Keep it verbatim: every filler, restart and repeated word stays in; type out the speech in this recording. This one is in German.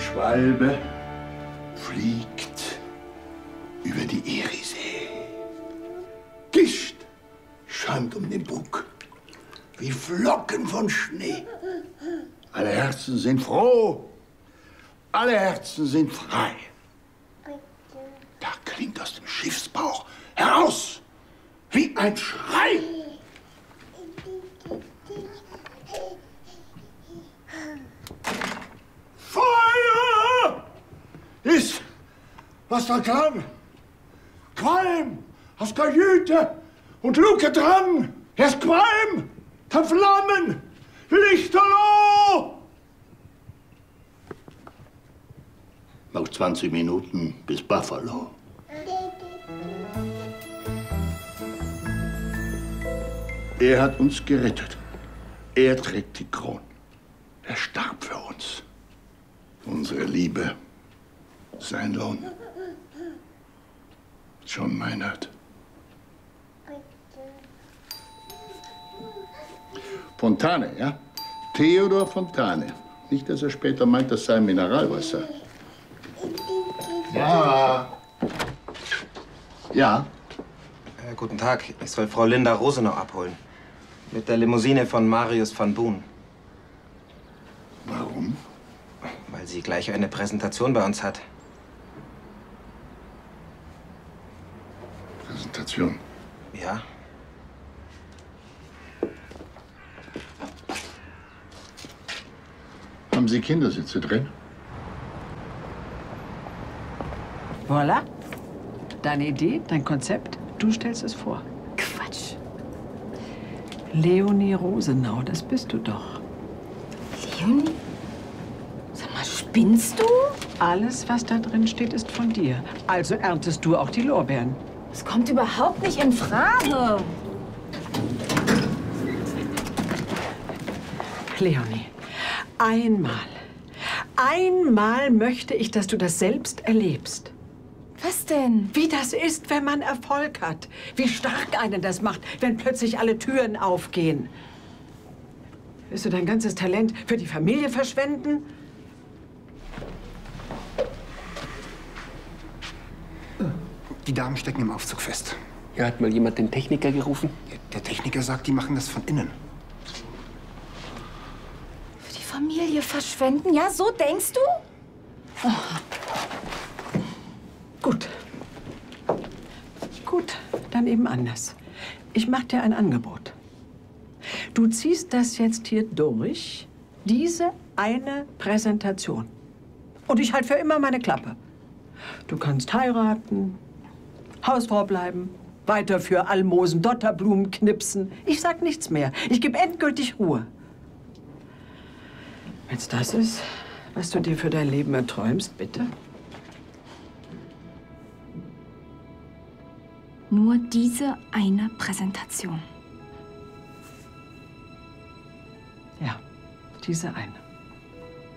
Schwalbe fliegt über die Eriesee. Gischt schäumt um den Bug wie Flocken von Schnee. Alle Herzen sind froh, alle Herzen sind frei. Da klingt aus dem Schiffsbauch heraus wie ein Schrei. Feuer ist, was da klang. Qualm aus Kajüte und Luke dran. Erst Qualm, dann Flammen, Lichterloh. Noch zwanzig Minuten bis Buffalo. Er hat uns gerettet. Er trägt die Krone. Er starb für uns. Unsere Liebe, sein Lohn. John Meinert. Fontane, ja? Theodor Fontane. Nicht, dass er später meint, das sei Mineralwasser. Ja. Ja. Äh, guten Tag. Ich soll Frau Linda Rosenau abholen. Mit der Limousine von Marius van Boon. Warum? Weil sie gleich eine Präsentation bei uns hat. Präsentation? Ja. Haben Sie Kindersitze drin? Voilà. Deine Idee, dein Konzept, du stellst es vor. Quatsch. Leonie Rosenau, das bist du doch. Leonie? Sag mal, spinnst du? Alles, was da drin steht, ist von dir. Also erntest du auch die Lorbeeren. Das kommt überhaupt nicht in Frage. Leonie, einmal, einmal möchte ich, dass du das selbst erlebst. Was denn? Wie das ist, wenn man Erfolg hat. Wie stark einen das macht, wenn plötzlich alle Türen aufgehen. Willst du dein ganzes Talent für die Familie verschwenden? Die Damen stecken im Aufzug fest. Ja, hat mal jemand den Techniker gerufen? Der Techniker sagt, die machen das von innen. Für die Familie verschwenden? Ja, so denkst du? Oh. Gut. Gut, dann eben anders. Ich mache dir ein Angebot. Du ziehst das jetzt hier durch, diese eine Präsentation. Und ich halte für immer meine Klappe. Du kannst heiraten, Hausfrau bleiben, weiter für Almosen, Dotterblumen knipsen. Ich sag nichts mehr. Ich gebe endgültig Ruhe. Wenn's das ist, was du dir für dein Leben erträumst, bitte. Nur diese eine Präsentation. Ja, diese eine.